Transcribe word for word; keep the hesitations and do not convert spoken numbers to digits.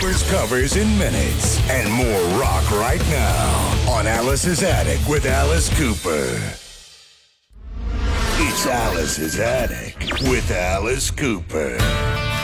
Cooper's covers in minutes and more rock right now on Alice's Attic with Alice Cooper. It's Alice's Attic with Alice Cooper.